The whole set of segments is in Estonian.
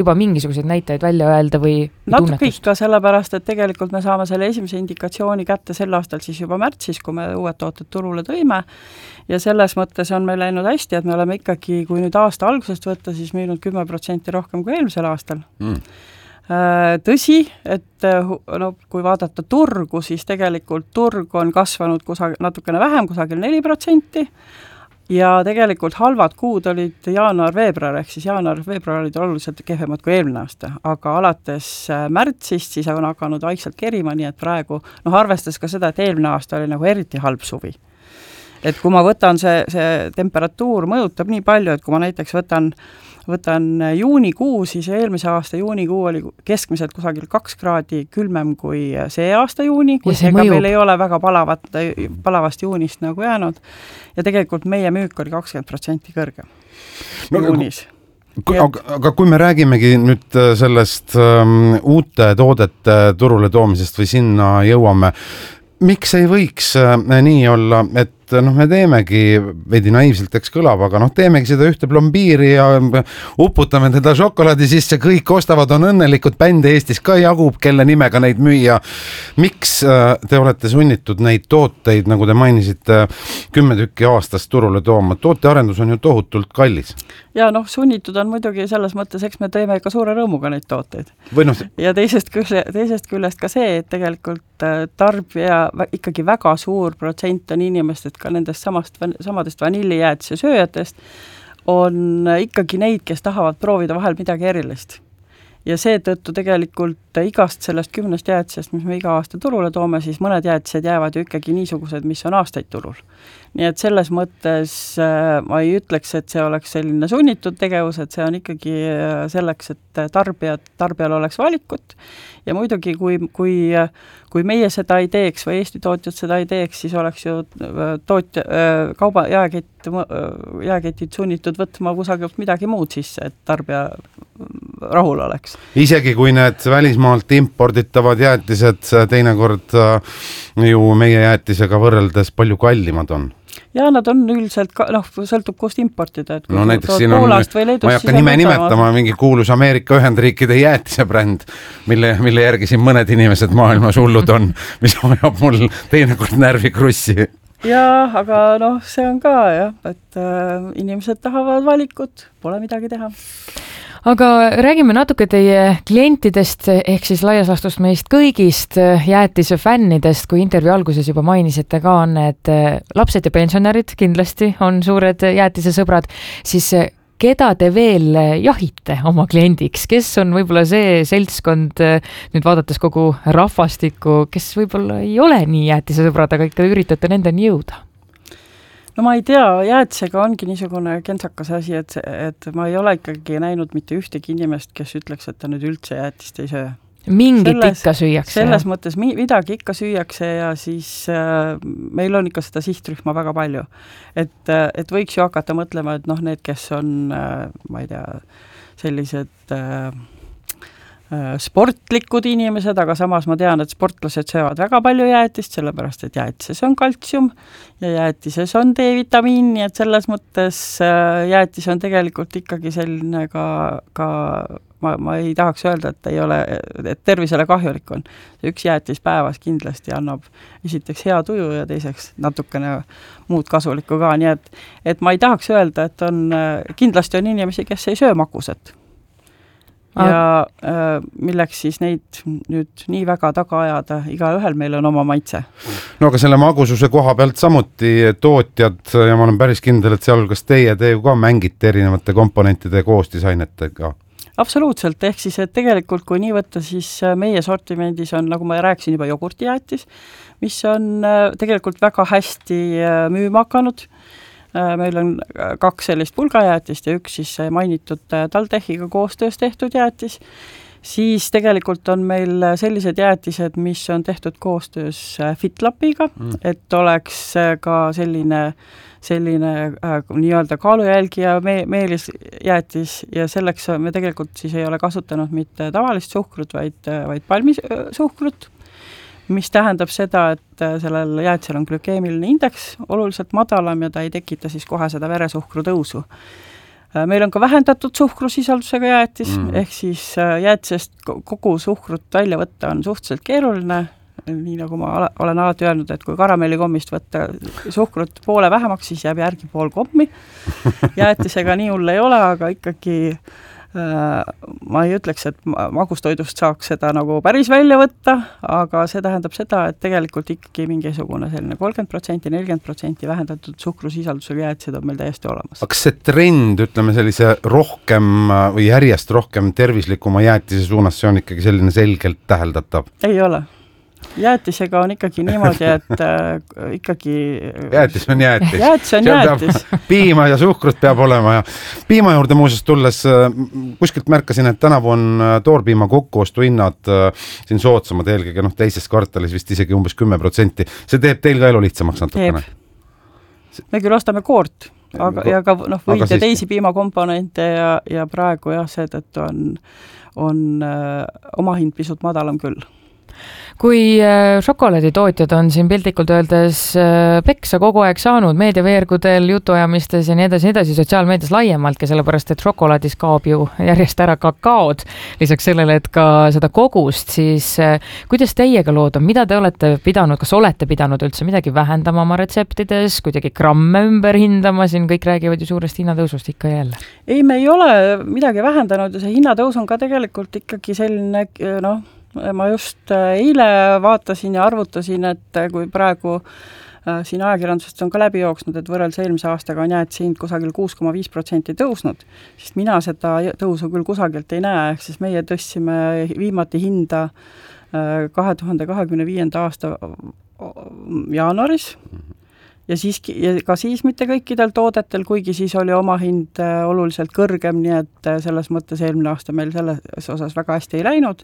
juba mingisuguseid näitajaid välja öelda või natuke tunnetust? ikka sellepärast, et tegelikult me saame selle esimese indikatsiooni kätte sel aastal siis juba märtsis, kui me uued tooted turule tõime ja selles mõttes on meil läinud hästi, et me oleme ikkagi, kui nüüd aasta algusest võtta, siis müünud 10% rohkem kui eelmisel aastal. Tõsi, et no, kui vaadata turgu, siis tegelikult turg on kasvanud natukene vähem, kusagil 4%, ja tegelikult halvad kuud olid jaanuar-veebruar, ehk siis jaanuar-veebruar olid oluliselt kehvemad kui eelmine aasta, aga alates märtsist siis on hakanud vaikselt kerima, nii et praegu, arvestades ka seda, et eelmine aasta oli nagu eriti halb suvi. Et kui ma võtan, see temperatuur mõjutab nii palju, et kui ma näiteks võtan juunikuu, siis eelmise aasta juunikuu oli keskmiselt kusagil 2 kraadi külmem kui see aasta juuni, kui ega meil ei ole väga palavast juunist nagu jäänud. Ja tegelikult meie müük oli 20% kõrgem juunis. Aga kui me räägimegi nüüd sellest uute toodete turule toomisest või sinna jõuame, miks ei võiks nii olla, et me teemegi, veidi naiivselt eks kõlab, aga teemegi seda ühte plombiiri ja uputame teda šokolaadi sisse, kõik ostavad, on õnnelikud, bände Eestis ka jagub, kelle nimega neid müüa. Miks te olete sunnitud neid tooteid, nagu te mainisite, 10 tükki aastast turule tooma? Tootearendus on ju tohutult kallis. Ja sunnitud on muidugi selles mõttes, eks me teeme ka suure rõõmuga neid tooteid. Ja teisest küljest ka see, et tegelikult tarbija ikkagi väga suur protsent on inimestest ka nendest samadest vanillijäätise sööjatest on ikkagi neid, kes tahavad proovida vahel midagi erilist. Ja seetõttu tegelikult igast sellest 10 jäätisest, mis me iga aasta turule toome, siis mõned jäätised jäävad ju ikkagi niisugused, mis on aastaid turul. Nii et selles mõttes ma ei ütleks, et see oleks selline sunnitud tegevus, et see on ikkagi selleks, et tarbijal oleks valikut. Ja muidugi, kui meie seda ei teeks või Eesti tootjad seda ei teeks, siis oleks ju kauba jääketid sunnitud võtma kusagilt midagi muud sisse, et tarbija rahul oleks. Isegi kui need välismaalt imporditavad jäätised teinekord ju meie jäätisega võrreldes palju kallimad on. Ja nad on üldiselt, sõltub kust importida. Et näiteks siin on, ma ei hakka nime nimetama, mingi kuulus Ameerika Ühendriikide jäätise bränd, mille järgi siin mõned inimesed maailmas hullud on, mis ajab mul teinekord närvikrussi. Ja, aga see on ka, et inimesed tahavad valikut, pole midagi teha. Aga räägime natuke teie klientidest, ehk siis laias laastus meist kõigist jäätise fännidest, kui intervjuu alguses juba mainisite ka, on need lapsed ja pensionärid kindlasti on suured jäätise sõbrad, siis keda te veel jahite oma kliendiks? Kes on võib-olla see seltskond, nüüd vaadates kogu rahvastikku, kes võib-olla ei ole nii jäätise sõbrad, aga ikka üritate nendeni jõuda? No ma ei tea, jäätisega ongi niisugune kentsakas asi, et ma ei ole ikkagi näinud mitte ühtegi inimest, kes ütleks, et ta nüüd üldse jäätist ei söö. Mingit ikka süüakse. Selles mõttes midagi ikka süüakse ja siis meil on ikka seda sihtrühma väga palju. Et võiks ju hakata mõtlema, et need, kes on, ma ei tea, sellised sportlikud inimesed, aga samas ma tean, et sportlased söövad väga palju jäätist, sellepärast, et jäätises on kaltsium ja jäätises on D-vitamiin, nii et selles mõttes jäätis on tegelikult ikkagi selline ka ma ei tahaks öelda, et ei ole, et tervisele kahjulik on. Üks jäätis päevas kindlasti annab esiteks hea tuju ja teiseks natukene muud kasulikku ka, nii et ma ei tahaks öelda, et kindlasti on inimesi, kes ei söö makuset. Ja milleks siis neid nüüd nii väga taga ajada, igaühel meil on oma maitse. No aga selle magususe koha pealt samuti tootjad, ja ma olen päris kindel, et sealhulgas te ju ka mängite erinevate komponentide koostisainetega. Absoluutselt, ehk siis, et tegelikult kui nii võtta, siis meie sortimendis on, nagu ma rääkisin juba, jogurtijäätis, mis on tegelikult väga hästi müüma hakanud. Meil on 2 sellist pulgajäätist ja üks siis mainitud Taltechiga koostöös tehtud jäätis. Siis tegelikult on meil sellised jäätised, mis on tehtud koostöös FitLapiga, et oleks ka selline nii-öelda kaalujälgi ja meelisjäätis ja selleks me tegelikult siis ei ole kasutanud mitte tavalist suhkrut, vaid palmisuhkrut, mis tähendab seda, et sellel jäätisel on glükeemiline indeks oluliselt madalam ja ta ei tekita siis kohe seda veresuhkru tõusu. Meil on ka vähendatud suhkrusisaldusega jäätis, ehk siis jäätisest kogu suhkrut välja võtta on suhteliselt keeruline, nii nagu ma olen alati öelnud, et kui karamellikommist võtta suhkrut poole vähemaks, siis jääb järgi pool kommi. Jäätisega nii hull ei ole, aga ikkagi ma ei ütleks, et magustoidust saaks seda nagu päris välja võtta, aga see tähendab seda, et tegelikult ikkagi mingisugune selline 30%, 40% vähendatud suhkrusisaldusega jäätised on meil täiesti olemas. Kas see trend, ütleme sellise rohkem või järjest rohkem tervislikuma jäätise suunas, see on ikkagi selline selgelt täheldatav? Ei ole. Jäätisega on ikkagi niimoodi, et ikkagi jäätis on jäätis. Jäätis on jäätis. Piima ja suhkrut peab olema ja piima juurde muuseas tulles kuskilt märkasin, et tänavu on toorpiima kokkuostuhinnad siin soodsamad eelkõige teises kvartalis vist isegi umbes 10%. See teeb teil ka elu lihtsamaks natukene? Me küll ostame koort, ja ka võid ja teisi piimakomponente ja praegu seetõttu on oma hind pisut madalam küll. Kui šokolaaditootjad on siin piltlikult öeldes peksa kogu aeg saanud meediaveergudel, jutuajamistes ja nii edasi, sotsiaalmeedias laiemaltki, sellepärast et šokolaadis kaob ju järjest ära kakaod, lisaks sellele, et ka seda kogust, siis kuidas teiega lood on, mida te olete pidanud, kas olete pidanud üldse midagi vähendama oma retseptides, kuidagi gramme ümber hindama, siin kõik räägivad ju suurest hinnatõusust ikka jälle? Ei, me ei ole midagi vähendanud ja see hinnatõus on ka tegelikult ikkagi selline, ma just eile vaatasin ja arvutasin, et kui praegu siin ajakirjandusest on ka läbi jooksnud, et võrreldes eelmise aastaga on jäätise hind kusagil 6,5% tõusnud, siis mina seda tõusu küll kusagilt ei näe, ehk siis meie tõstsime viimati hinda 2025. aasta jaanuaris ja ka siis mitte kõikidel toodetel, kuigi siis oli oma hind oluliselt kõrgem, nii et selles mõttes eelmine aasta meil selles osas väga hästi ei läinud.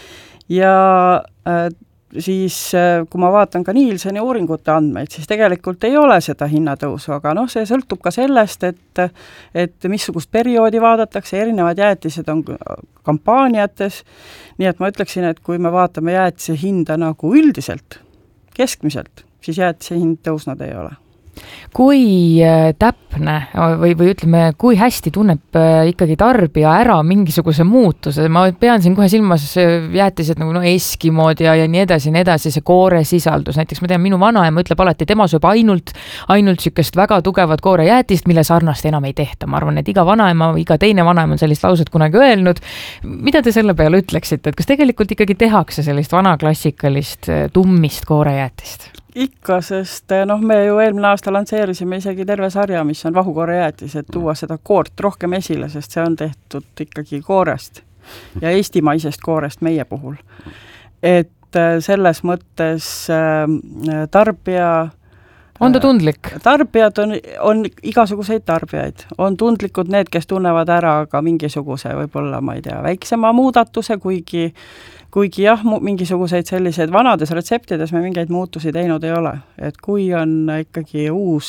Ja siis, kui ma vaatan ka Nielseni uuringute andmeid, siis tegelikult ei ole seda hinnatõusu, aga see sõltub ka sellest, et missugust perioodi vaadatakse, erinevad jäätised on kampaaniates, nii et ma ütleksin, et kui me vaatame jäätise hinda nagu üldiselt, keskmiselt, siis jäätise hind tõusnud ei ole. Kui täpne või ütleme, kui hästi tunneb ikkagi tarbija ära mingisuguse muutuse, ma pean siin kohe silmas jäätised nagu Eskimod ja nii edasi, see kooresisaldus, näiteks ma tean, minu vanaema ütleb alati, tema sööb ainult sükest väga tugevat koorejäätist, mille sarnast enam ei tehta, ma arvan, et iga teine vanaema on sellist lauset kunagi öelnud. Mida te selle peale ütleksite, et kas tegelikult ikkagi tehakse sellist vanaklassikalist tummist koorejäätist? Ikka, sest me ju eelmine aasta lansseerisime isegi terve sarja, mis on vahukoorejäätis, et tuua seda koort rohkem esile, sest see on tehtud ikkagi koorest ja eestimaisest koorest meie puhul. Et selles mõttes tarbija on ta tundlik? Tarbijad on igasuguseid tarbijaid. On tundlikud need, kes tunnevad ära ka mingisuguse võib-olla, ma ei tea, väiksema muudatuse, kuigi jah, mingisuguseid selliseid vanades retseptides me mingeid muutusi teinud ei ole. Et kui on ikkagi uus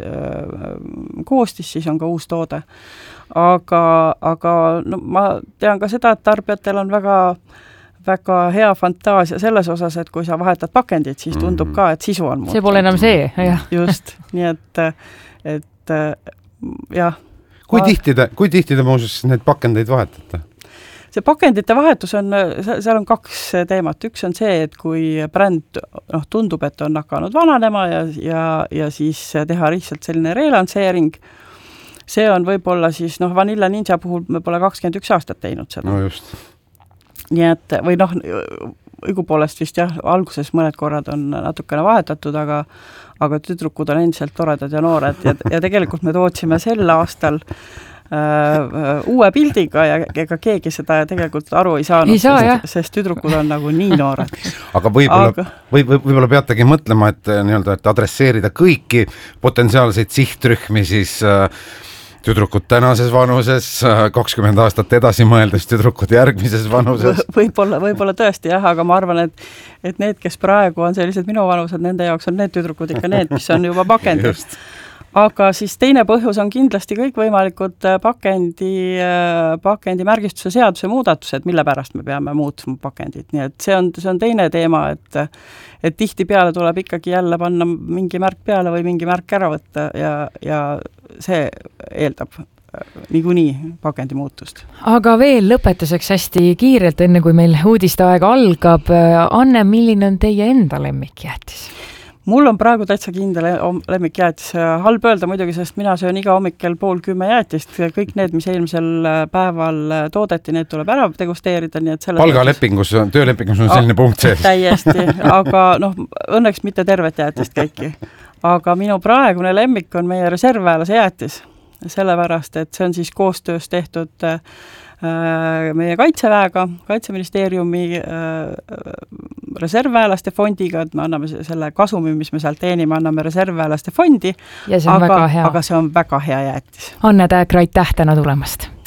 koostis, siis on ka uus toode. Aga ma tean ka seda, et tarbijatel on väga hea fantaasia selles osas, et kui sa vahetad pakendit, siis tundub ka, et sisu on muutunud. See pole enam see, jah. Just, nii et jah. Kui tihti te muuseas need pakendeid vahetate? See pakendite vahetus seal on kaks teemat. Üks on see, et kui bränd tundub, et on hakanud vananema ja siis teha lihtsalt selline relansseering, see on võib-olla siis Vanilla Ninja puhul me pole 21 aastat teinud seda. No just. Nii et, või õigupoolest vist jah, alguses mõned korrad on natukene vahetatud, aga tüdrukud on endiselt toredad ja noored ja tegelikult me tootsime sel aastal uue pildiga ja ega keegi seda tegelikult aru ei saanud, sest tüdrukud on nagu nii noored. Aga võib-olla peategi mõtlema, et adresseerida kõiki potentsiaalseid sihtrühmi, siis tüdrukud tänases vanuses, 20 aastat edasi mõeldes tüdrukud järgmises vanuses. Võib-olla tõesti jah, aga ma arvan, et need, kes praegu on sellised minu vanused, nende jaoks on need tüdrukud ikka need, mis on juba pakendid. Aga siis teine põhjus on kindlasti kõikvõimalikud pakendi märgistuse seaduse muudatused, mille pärast me peame muutma pakendit. Nii et see on teine teema, et tihti peale tuleb ikkagi jälle panna mingi märk peale või mingi märk ära võtta ja see eeldab niikuinii pakendimuutust. Aga veel lõpetuseks hästi kiirelt, enne kui meil uudisteaeg algab, Anne, milline on teie enda lemmikjäätis? Mul on praegu täitsa kindel lemmikjäätis. Halb öelda muidugi, sest mina söön iga hommikul 9:30 jäätist. Kõik need, mis eelmisel päeval toodeti, need tuleb ära degusteerida. Nii et palgalepingus, töölepingus on selline punkt sees. Täiesti, aga õnneks mitte tervet jäätist kõiki. Aga minu praegune lemmik on meie reservväelase jäätis. Sellepärast, et see on siis koostöös tehtud meie Kaitseväega, Kaitseministeeriumi reservväelaste fondiga, et me anname selle kasumi, mis me sealt teenime, anname reservväelaste fondi, ja see on väga hea. Aga see on väga hea jäätis. Anne Tääkra, aitäh täna tulemast!